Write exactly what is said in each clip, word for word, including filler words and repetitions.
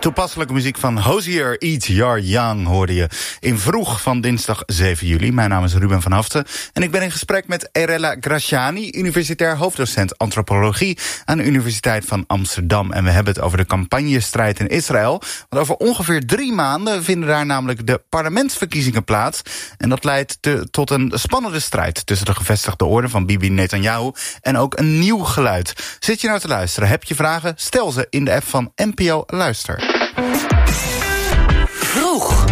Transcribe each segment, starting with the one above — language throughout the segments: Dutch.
Toepasselijke muziek van Hozier Eat Your Young hoorde je in Vroeg van dinsdag zeven juli. Mijn naam is Ruben van Haften en ik ben in gesprek met Erella Graciani, universitair hoofddocent antropologie aan de Universiteit van Amsterdam. En we hebben het over de campagnestrijd in Israël. Want over ongeveer drie maanden vinden daar namelijk de parlementsverkiezingen plaats. En dat leidt te, tot een spannende strijd tussen de gevestigde orde van Bibi Netanyahu en ook een nieuw geluid. Zit je nou te luisteren? Heb je vragen? Stel ze in de app van N P O Luister. Vroeg.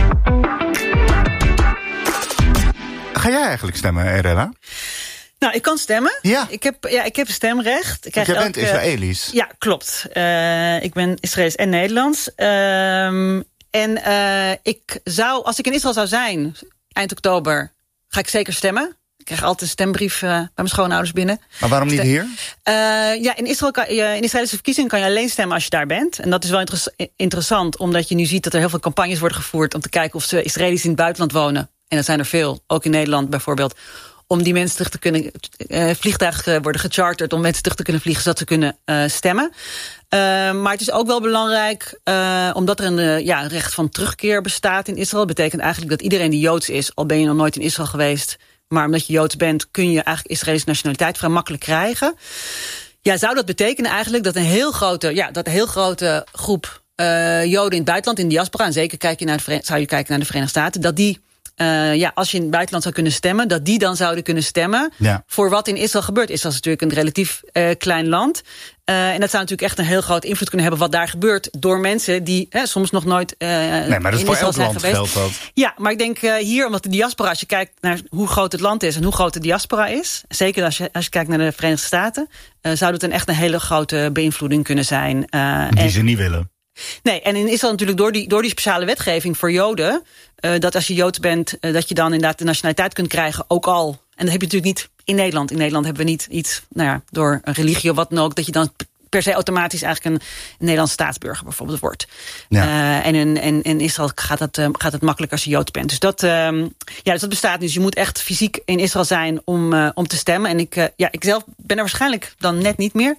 Ga jij eigenlijk stemmen, Erella? Nou, ik kan stemmen. Ja. Ik heb, ja, ik heb stemrecht. Ik krijg jij elke... bent Israëlisch. Ja, klopt. Uh, ik ben Israëlisch en Nederlands. Um, en uh, ik zou, als ik in Israël zou zijn, eind oktober, ga ik zeker stemmen. Ik krijg altijd een stembrief uh, bij mijn schoonouders binnen. Maar waarom niet hier? Uh, ja, in Israël kan, in Israëlische verkiezingen kan je alleen stemmen als je daar bent. En dat is wel inter- interessant, omdat je nu ziet dat er heel veel campagnes worden gevoerd om te kijken of ze Israëli's in het buitenland wonen. En dat zijn er veel, ook in Nederland bijvoorbeeld. Om die mensen terug te kunnen... Uh, vliegtuigen worden gecharterd om mensen terug te kunnen vliegen, zodat ze kunnen uh, stemmen. Uh, maar het is ook wel belangrijk, uh, omdat er een uh, ja, recht van terugkeer bestaat in Israël. Dat betekent eigenlijk dat iedereen die Joods is, al ben je nog nooit in Israël geweest, maar omdat je Joods bent, kun je eigenlijk Israëlische nationaliteit vrij makkelijk krijgen. Ja, zou dat betekenen eigenlijk dat een heel grote, ja, dat een heel grote groep uh, Joden in het buitenland, in de diaspora, en zeker kijk je naar de, zou je kijken naar de Verenigde Staten, dat die, uh, ja, als je in het buitenland zou kunnen stemmen, dat die dan zouden kunnen stemmen ja. voor wat in Israël gebeurt. Israël is natuurlijk een relatief uh, klein land. Uh, en dat zou natuurlijk echt een heel groot invloed kunnen hebben wat daar gebeurt door mensen die hè, soms nog nooit uh, nee, maar dat is voor elk land geldt dat. Ja, maar ik denk uh, hier, omdat de diaspora, als je kijkt naar hoe groot het land is en hoe groot de diaspora is, zeker als je, als je kijkt naar de Verenigde Staten, uh, zou dat een echt een hele grote beïnvloeding kunnen zijn. Uh, die en, ze niet willen. Nee, en in Israël natuurlijk door die, door die speciale wetgeving voor Joden, uh, dat als je Jood bent, uh, dat je dan inderdaad de nationaliteit kunt krijgen, ook al. En dat heb je natuurlijk niet in Nederland. In Nederland hebben we niet iets, nou ja, door een religie of wat dan ook, dat je dan per se automatisch eigenlijk een Nederlandse staatsburger bijvoorbeeld wordt. Ja. Uh, en in, in, in Israël gaat het, uh, gaat het makkelijk als je Jood bent. Dus dat, um, ja, dus dat bestaat niet. Dus je moet echt fysiek in Israël zijn om, uh, om te stemmen. En ik, uh, ja, ik zelf ben er waarschijnlijk dan net niet meer.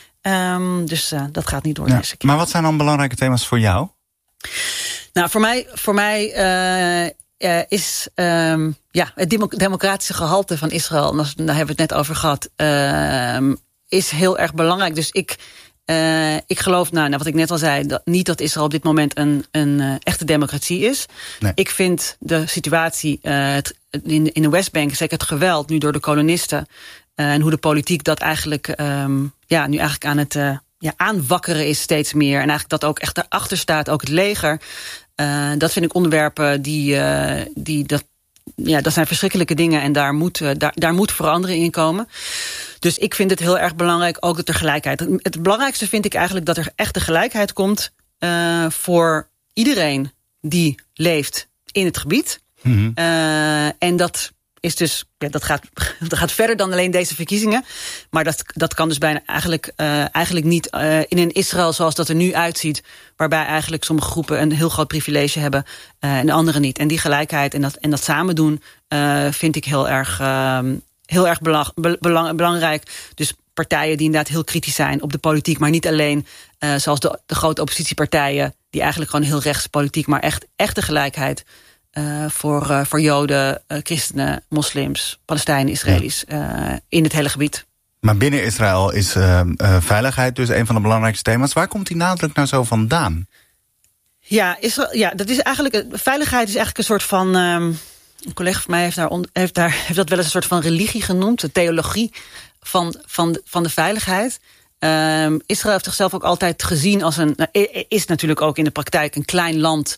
Um, dus uh, dat gaat niet door ja. deze keer. Maar wat zijn dan belangrijke thema's voor jou? Nou, voor mij, voor mij uh, uh, is um, ja, het demo- democratische gehalte van Israël, daar hebben we het net over gehad, uh, is heel erg belangrijk. Dus ik, uh, ik geloof, nou, nou, wat ik net al zei, dat, niet dat Israël op dit moment een, een uh, echte democratie is. Nee. Ik vind de situatie uh, het, in, in de Westbank, zeker het geweld nu door de kolonisten, uh, en hoe de politiek dat eigenlijk, um, ja, nu eigenlijk aan het uh, ja, aanwakkeren is steeds meer. En eigenlijk dat ook echt erachter staat, ook het leger. Uh, dat vind ik onderwerpen die, uh, die dat, ja, dat zijn verschrikkelijke dingen en daar moet, uh, daar, daar moet verandering in komen. Dus ik vind het heel erg belangrijk ook dat er gelijkheid. Het belangrijkste vind ik eigenlijk dat er echte gelijkheid komt uh, voor iedereen die leeft in het gebied. Mm-hmm. Uh, en dat is dus, ja, dat gaat, dat gaat verder dan alleen deze verkiezingen. Maar dat, dat kan dus bijna eigenlijk, uh, eigenlijk niet uh, in een Israël zoals dat er nu uitziet, waarbij eigenlijk sommige groepen een heel groot privilege hebben uh, en de anderen niet. En die gelijkheid en dat, en dat samen doen uh, vind ik heel erg, uh, heel erg belang, belang, belangrijk. Dus partijen die inderdaad heel kritisch zijn op de politiek, maar niet alleen uh, zoals de, de grote oppositiepartijen, die eigenlijk gewoon heel rechts politiek, maar echt echte gelijkheid Uh, voor, uh, voor Joden, uh, christenen, moslims, Palestijnen, Israëli's uh, in het hele gebied. Maar binnen Israël is uh, uh, veiligheid dus een van de belangrijkste thema's. Waar komt die nadruk nou zo vandaan? Ja, Israël, ja, dat is eigenlijk, veiligheid is eigenlijk een soort van, um, een collega van mij heeft, daar on, heeft, daar, heeft dat wel eens een soort van religie genoemd, de theologie van, van, van de veiligheid. Um, Israël heeft zichzelf ook altijd gezien als een, nou, is natuurlijk ook in de praktijk een klein land,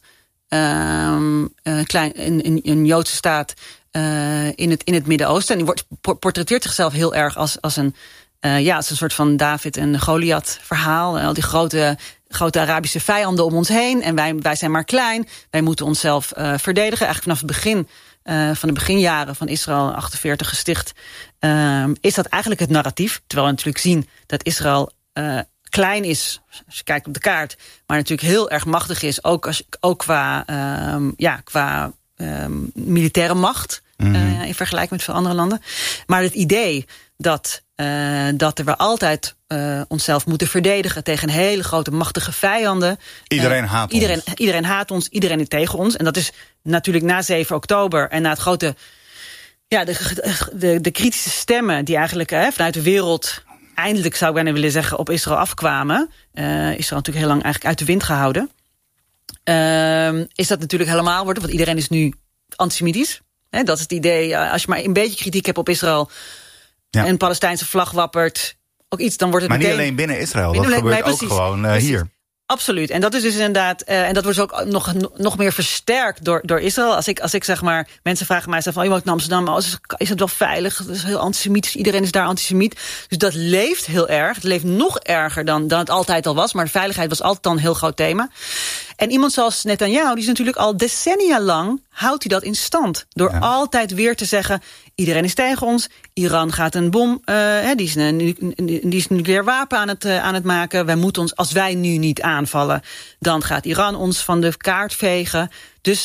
Um, uh, klein, een, een, een Joodse staat uh, in het, in het Midden-Oosten. En die wordt, portretteert zichzelf heel erg als, als, een, uh, ja, als een soort van David en Goliath verhaal. En al die grote, grote Arabische vijanden om ons heen. En wij, wij zijn maar klein. Wij moeten onszelf uh, verdedigen. Eigenlijk vanaf het begin, uh, van de beginjaren van Israël achtenveertig gesticht, uh, is dat eigenlijk het narratief. Terwijl we natuurlijk zien dat Israël Uh, klein is, als je kijkt op de kaart, maar natuurlijk heel erg machtig is, ook, als, ook qua, um, ja, qua um, militaire macht, mm-hmm. uh, in vergelijking met veel andere landen. Maar het idee dat, uh, dat we altijd uh, onszelf moeten verdedigen tegen hele grote machtige vijanden. Iedereen haat uh, iedereen, ons. Iedereen haat ons, iedereen is tegen ons. En dat is natuurlijk na zeven oktober en na het grote... Ja, de, de, de kritische stemmen die eigenlijk hè, vanuit de wereld... eindelijk zou ik bijna willen zeggen op Israël afkwamen. Uh, Israël natuurlijk heel lang eigenlijk uit de wind gehouden. Uh, is dat natuurlijk helemaal worden, want iedereen is nu antisemitisch. He, dat is het idee, als je maar een beetje kritiek hebt op Israël... Ja. en een Palestijnse vlag wappert, ook iets, dan wordt het maar meteen... niet alleen binnen Israël, dat gebeurt nee, ook gewoon uh, hier. Absoluut. En dat is dus inderdaad, uh, en dat wordt ook nog, nog meer versterkt door, door Israël. Als ik, als ik zeg maar, mensen vragen mij van, je woont in Amsterdam, oh, is, is het wel veilig? Het is heel antisemitisch, iedereen is daar antisemiet. Dus dat leeft heel erg. Het leeft nog erger dan, dan het altijd al was, maar de veiligheid was altijd al een heel groot thema. En iemand zoals Netanyahu, die is natuurlijk al decennia lang, houdt hij dat in stand. Door ja. altijd weer te zeggen, iedereen is tegen ons, Iran gaat een bom, uh, die, is een, die is een nucleair wapen aan het, uh, aan het maken. Wij moeten ons, als wij nu niet aanvallen, dan gaat Iran ons van de kaart vegen. Dus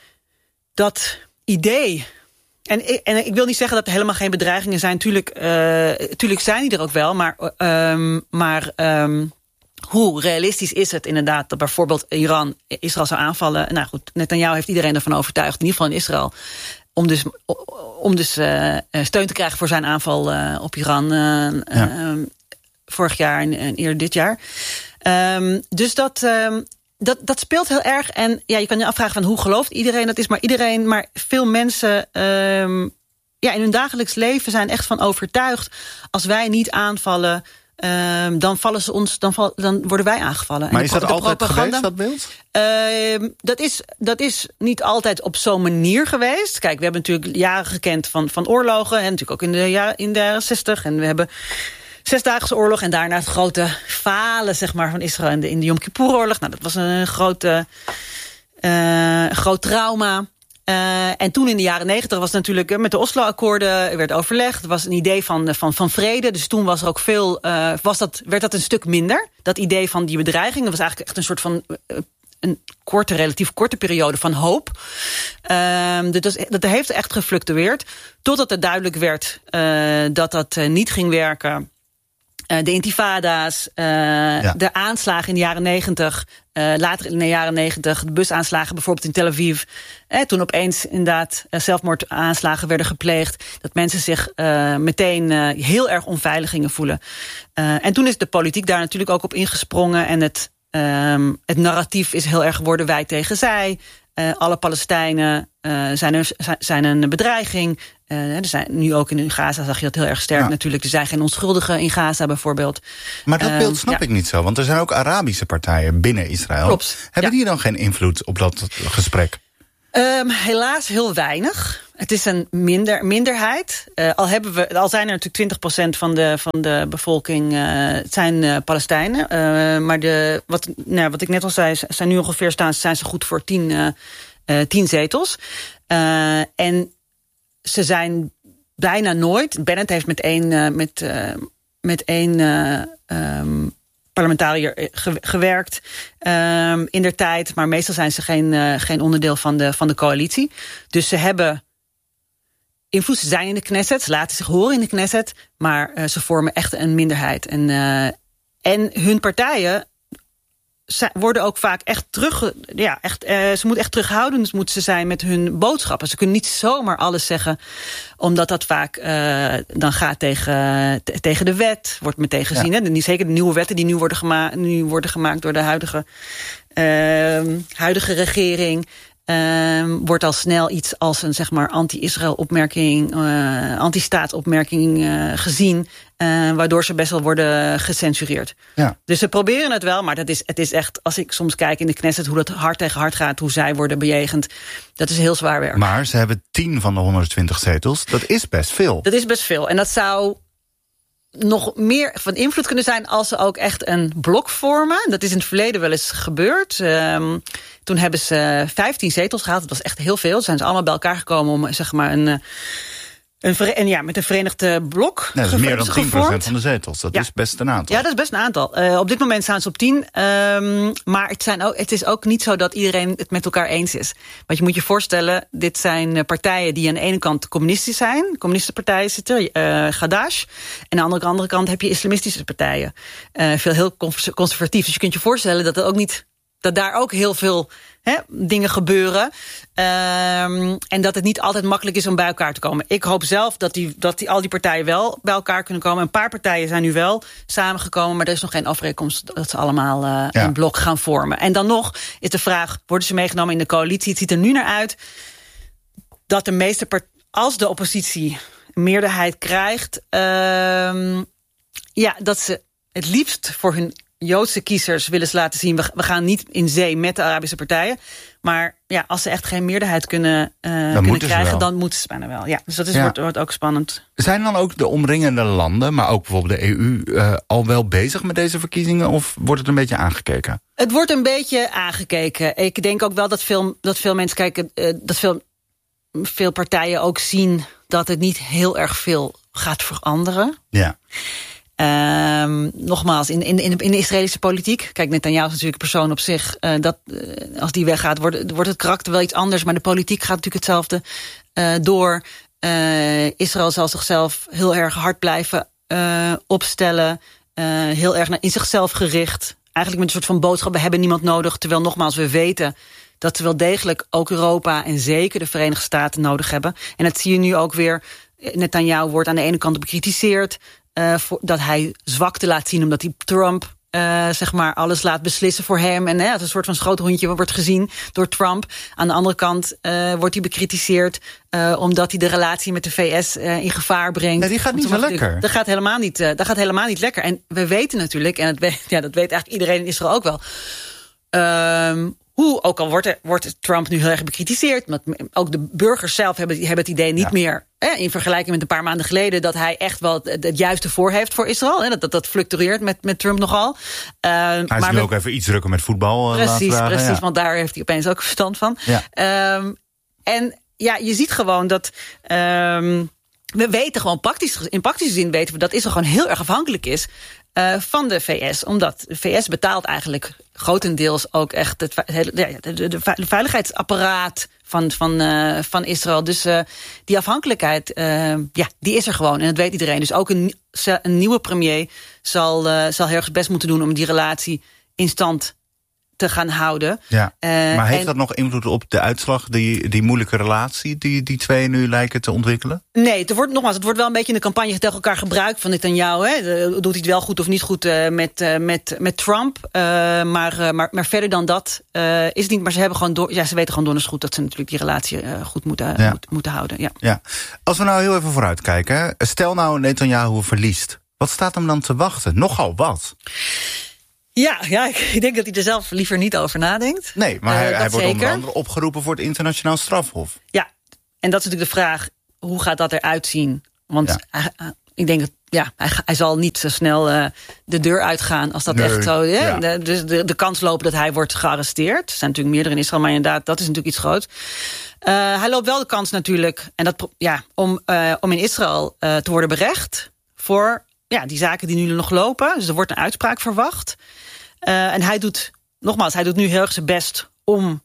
dat idee... En, en ik wil niet zeggen dat er helemaal geen bedreigingen zijn. Tuurlijk, uh, tuurlijk zijn die er ook wel, maar... Um, maar um, hoe realistisch is het inderdaad dat bijvoorbeeld Iran Israël zou aanvallen? Nou goed, Netanyahu heeft iedereen ervan overtuigd, in ieder geval in Israël, om dus, om dus uh, steun te krijgen voor zijn aanval uh, op Iran uh, ja. uh, vorig jaar en, en eerder dit jaar. Um, dus dat, um, dat, dat speelt heel erg. En ja, je kan je afvragen van hoe gelooft iedereen dat is, maar iedereen, maar veel mensen um, ja, in hun dagelijks leven zijn echt van overtuigd, als wij niet aanvallen, Uh, dan vallen ze ons, dan, val, dan worden wij aangevallen. Maar en is de, dat de altijd propaganda, geweest, dat beeld? Uh, dat, is, dat is niet altijd op zo'n manier geweest. Kijk, we hebben natuurlijk jaren gekend van, van oorlogen. En natuurlijk ook in de jaren, in de jaren zestig. En we hebben Zesdaagse oorlog. En daarna het grote falen zeg maar, van Israël in de, in de Yom Kippur-oorlog. Nou, dat was een grote, uh, groot trauma. Uh, en toen in de jaren negentig was het natuurlijk met de Oslo-akkoorden werd overlegd. Er was een idee van, van, van vrede. Dus toen was er ook veel, uh, was dat, werd dat een stuk minder. Dat idee van die bedreiging. Dat was eigenlijk echt een soort van uh, een korte, relatief korte periode van hoop. Uh, dus dat heeft echt gefluctueerd. Totdat het duidelijk werd uh, dat dat uh, niet ging werken. Uh, de intifada's, uh, ja. de aanslagen in de jaren negentig, uh, later in de jaren negentig, de busaanslagen bijvoorbeeld in Tel Aviv. Eh, toen opeens inderdaad uh, zelfmoordaanslagen werden gepleegd, dat mensen zich uh, meteen uh, heel erg onveilig gingen voelen. Uh, en toen is de politiek daar natuurlijk ook op ingesprongen en het, um, het narratief is heel erg geworden wij tegen zij. Uh, alle Palestijnen uh, zijn, een, zijn een bedreiging. Uh, er zijn, nu ook in Gaza zag je dat heel erg sterk ja. natuurlijk. Er zijn geen onschuldigen in Gaza bijvoorbeeld. Maar dat beeld uh, snap ja. ik niet zo. Want er zijn ook Arabische partijen binnen Israël. Klopt. Hebben ja. die dan geen invloed op dat gesprek? Um, helaas heel weinig. Het is een minder, minderheid. Uh, al, hebben we, al zijn er natuurlijk twintig procent van de, van de bevolking uh, zijn uh, Palestijnen. Uh, maar de, wat, nou, wat ik net al zei, zijn nu ongeveer staan, zijn ze goed voor tien, uh, uh, tien zetels. Uh, en ze zijn bijna nooit. Bennett heeft met één, uh, met, uh, met één uh, um, parlementariër ge- gewerkt um, in der tijd. Maar meestal zijn ze geen, uh, geen onderdeel van de, van de coalitie. Dus ze hebben invloed. Ze zijn in de Knesset, ze laten zich horen in de Knesset. Maar uh, ze vormen echt een minderheid. En, uh, en hun partijen worden ook vaak echt terug. Ja, echt, uh, ze moeten echt terughoudend moeten ze zijn met hun boodschappen. Ze kunnen niet zomaar alles zeggen, omdat dat vaak uh, dan gaat tegen, t- tegen de wet, wordt meteen gezien. Ja. Hè? Zeker de nieuwe wetten die nu worden, gema- nu worden gemaakt door de huidige, uh, huidige regering. Uh, wordt al snel iets als een zeg maar anti-Israël opmerking, uh, anti-staatsopmerking uh, gezien, uh, waardoor ze best wel worden gecensureerd. Ja. Dus ze proberen het wel, maar dat is, het is echt, als ik soms kijk in de Knesset hoe dat hard tegen hard gaat, hoe zij worden bejegend, dat is heel zwaar werk. Maar ze hebben tien van de honderdtwintig zetels, dat is best veel. Dat is best veel en dat zou nog meer van invloed kunnen zijn als ze ook echt een blok vormen. Dat is in het verleden wel eens gebeurd. Um, toen hebben ze vijftien zetels gehaald. Dat was echt heel veel. Toen zijn ze allemaal bij elkaar gekomen om zeg maar een, Een vere- en ja, met een verenigde blok. Nee, dat is meer dan tien procent van de zetels. Dat ja. is best een aantal. Ja, dat is best een aantal. Uh, op dit moment staan ze op tien. Um, maar het, zijn ook, het is ook niet zo dat iedereen het met elkaar eens is. Want je moet je voorstellen, dit zijn partijen die aan de ene kant communistisch zijn. Communistenpartijen zitten, uh, Gadash. En aan de andere kant heb je islamistische partijen. Uh, veel heel conservatief. Dus je kunt je voorstellen dat het ook niet... dat daar ook heel veel hè, dingen gebeuren. Um, en dat het niet altijd makkelijk is om bij elkaar te komen. Ik hoop zelf dat, die, dat die, al die partijen wel bij elkaar kunnen komen. Een paar partijen zijn nu wel samengekomen, maar er is nog geen overeenkomst dat ze allemaal uh, ja. een blok gaan vormen. En dan nog is de vraag, worden ze meegenomen in de coalitie? Het ziet er nu naar uit dat de meeste part- als de oppositie een meerderheid krijgt, um, ja, dat ze het liefst voor hun Joodse kiezers willen ze laten zien, we, we gaan niet in zee met de Arabische partijen. Maar ja, als ze echt geen meerderheid kunnen, uh, kunnen krijgen, dan moeten ze bijna wel. Ja, dus dat is, ja. wordt, wordt ook spannend. Zijn dan ook de omringende landen, maar ook bijvoorbeeld de E U, uh, al wel bezig met deze verkiezingen? Of wordt het een beetje aangekeken? Het wordt een beetje aangekeken. Ik denk ook wel dat veel, dat veel mensen kijken, uh, dat veel, veel partijen ook zien dat het niet heel erg veel gaat veranderen. Ja. Um, nogmaals, in, in, in de Israëlische politiek... Kijk, Netanyahu is natuurlijk een persoon op zich. Uh, dat, uh, als die weggaat, wordt, wordt het karakter wel iets anders. Maar de politiek gaat natuurlijk hetzelfde uh, door. Uh, Israël zal zichzelf heel erg hard blijven uh, opstellen. Uh, heel erg naar, in zichzelf gericht. Eigenlijk met een soort van boodschap, we hebben niemand nodig. Terwijl nogmaals, we weten dat we wel degelijk ook Europa... en zeker de Verenigde Staten nodig hebben. En dat zie je nu ook weer. Netanyahu wordt aan de ene kant bekritiseerd... Uh, voor, dat hij zwakte laat zien omdat hij Trump uh, zeg maar alles laat beslissen voor hem. En uh, als een soort van schoothondje wordt gezien door Trump. Aan de andere kant uh, wordt hij bekritiseerd uh, omdat hij de relatie met de V S uh, in gevaar brengt. Nee, die gaat niet zo lekker. Dat gaat helemaal niet, uh, dat gaat helemaal niet lekker. En we weten natuurlijk, en dat weet, ja, dat weet eigenlijk iedereen in Israël ook wel... Um, Hoe, ook al wordt, er, wordt Trump nu heel erg bekritiseerd... maar ook de burgers zelf hebben, hebben het idee niet ja. meer... Eh, in vergelijking met een paar maanden geleden... dat hij echt wel het, het juiste voor heeft voor Israël. Eh, dat, dat, dat fluctueert met, met Trump nogal. Uh, hij is maar nu we, ook even iets drukker met voetbal. Uh, precies, vragen, precies ja. want daar heeft hij opeens ook verstand van. Ja. Um, en ja, je ziet gewoon dat... Um, we weten gewoon, praktisch, in praktische zin weten we... dat Israël gewoon heel erg afhankelijk is... Uh, van de V S, omdat de V S betaalt eigenlijk grotendeels ook echt het, het, de, de, de, de veiligheidsapparaat van, van, uh, van Israël. Dus uh, die afhankelijkheid, uh, ja, die is er gewoon en dat weet iedereen. Dus ook een, een nieuwe premier zal, uh, zal heel erg best moeten doen om die relatie in stand te gaan houden. Ja. Uh, maar heeft en, dat nog invloed op de uitslag, die, die moeilijke relatie die die twee nu lijken te ontwikkelen? Nee, het wordt, nogmaals, het wordt wel een beetje in de campagne tegen elkaar gebruikt van Netanyahu. Hè. Doet hij het wel goed of niet goed uh, met, uh, met, met Trump. Uh, maar, uh, maar, maar verder dan dat uh, is het niet. Maar ze, hebben gewoon door, ja, ze weten gewoon donders goed dat ze natuurlijk die relatie uh, goed moeten, ja. moet, moeten houden. Ja. Ja. Als we nou heel even vooruitkijken. Stel nou Netanyahu verliest. Wat staat hem dan te wachten? Nogal wat. Ja, ja, ik denk dat hij er zelf liever niet over nadenkt. Nee, maar hij, uh, hij wordt zeker. onder andere opgeroepen voor het internationaal strafhof. Ja, en dat is natuurlijk de vraag, hoe gaat dat eruit zien? Want ja. hij, uh, ik denk dat ja, hij, hij zal niet zo snel uh, de deur uitgaan als dat nee, echt zo is. Ja. De, dus de, de kans lopen dat hij wordt gearresteerd. Er zijn natuurlijk meerdere in Israël, maar inderdaad, dat is natuurlijk iets groots. Uh, hij loopt wel de kans natuurlijk en dat, ja, om, uh, om in Israël uh, te worden berecht voor ja, die zaken die nu nog lopen. Dus er wordt een uitspraak verwacht. Uh, en hij doet, nogmaals, hij doet nu heel erg zijn best om,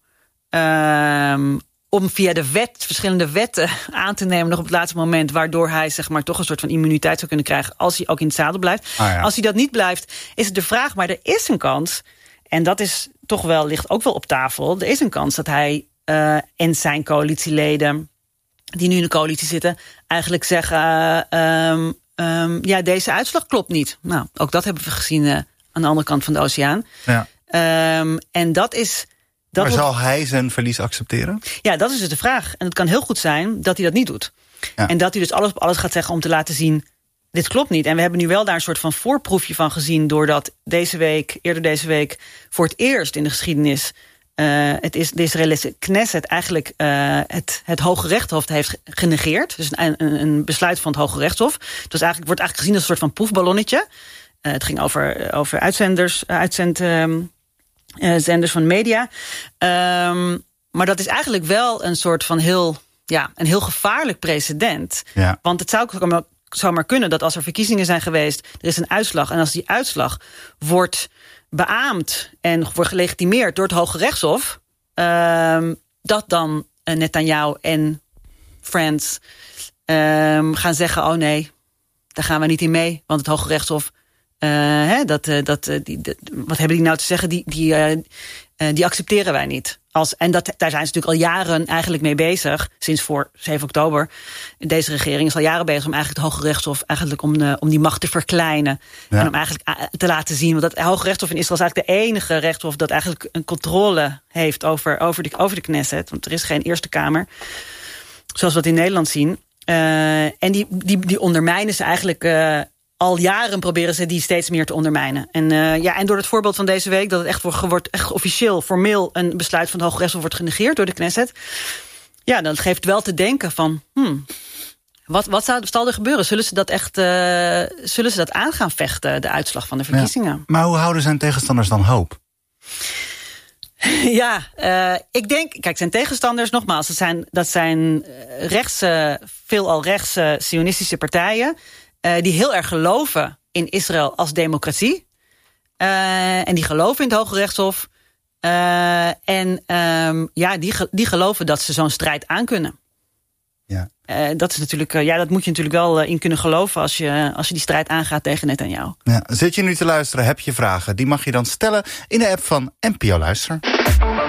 uh, om via de wet, verschillende wetten aan te nemen nog op het laatste moment, waardoor hij zeg maar toch een soort van immuniteit zou kunnen krijgen als hij ook in het zadel blijft. Ah, ja. Als hij dat niet blijft, is het de vraag, maar er is een kans, en dat is toch wel, ligt ook wel op tafel, er is een kans dat hij uh, en zijn coalitieleden, die nu in de coalitie zitten, eigenlijk zeggen, uh, um, um, ja, deze uitslag klopt niet. Nou, ook dat hebben we gezien uh, aan de andere kant van de oceaan. Ja. Um, en dat is... Dat maar wordt, zal hij zijn verlies accepteren? Ja, dat is dus de vraag. En het kan heel goed zijn dat hij dat niet doet. Ja. En dat hij dus alles op alles gaat zeggen om te laten zien, dit klopt niet. En we hebben nu wel daar een soort van voorproefje van gezien, doordat deze week, eerder deze week, voor het eerst in de geschiedenis Uh, het is de Israëlische Knesset eigenlijk uh, het, het Hoge Rechtshof heeft genegeerd. Dus een, een, een besluit van het Hoge Rechtshof. Dus eigenlijk wordt eigenlijk gezien als een soort van proefballonnetje. Uh, het ging over, over uitzenders, uitzend, um, uh, zenders van media. Um, maar dat is eigenlijk wel een soort van heel ja, een heel gevaarlijk precedent. Ja. Want het zou ook zou maar kunnen dat als er verkiezingen zijn geweest, er is een uitslag, en als die uitslag wordt beaamd en wordt gelegitimeerd door het Hoge Rechtshof, uh, dat dan uh, Netanyahu en Friends uh, gaan zeggen, oh nee, daar gaan we niet in mee, want het Hoge Rechtshof, uh, hè, dat, uh, dat, uh, die, de, wat hebben die nou te zeggen, die, die, uh, uh, die accepteren wij niet. Als, en dat, daar zijn ze natuurlijk al jaren eigenlijk mee bezig. Sinds voor zeven oktober. Deze regering is al jaren bezig om eigenlijk het Hoge Rechtshof, eigenlijk om, de, om die macht te verkleinen. Ja. En om eigenlijk te laten zien. Want het Hoge Rechtshof in Israël is eigenlijk de enige rechtshof dat eigenlijk een controle heeft over, over, de, over de Knesset. Want er is geen Eerste Kamer. Zoals we dat in Nederland zien. Uh, en die, die, die ondermijnen ze eigenlijk. Uh, Al jaren proberen ze die steeds meer te ondermijnen. En, uh, ja, en door het voorbeeld van deze week, dat het echt wordt echt officieel, formeel een besluit van het Hoge Rechtshof wordt genegeerd door de Knesset. Ja, dat geeft wel te denken van, hmm, wat, wat zou, zal er gebeuren? Zullen ze dat echt, uh, zullen ze dat aan gaan vechten, de uitslag van de verkiezingen? Ja, maar hoe houden zijn tegenstanders dan hoop? Ja, uh, ik denk, kijk, zijn tegenstanders, nogmaals, dat zijn, dat zijn rechtse, veelal rechtse sionistische partijen. Uh, die heel erg geloven in Israël als democratie. Uh, en die geloven in het Hoge Rechtshof. Uh, en um, ja, die, die geloven dat ze zo'n strijd aankunnen. Ja. Uh, dat is natuurlijk, uh, ja, dat moet je natuurlijk wel uh, in kunnen geloven als je, als je die strijd aangaat tegen Netanyahu. Ja, zit je nu te luisteren, heb je vragen? Die mag je dan stellen in de app van N P O Luister.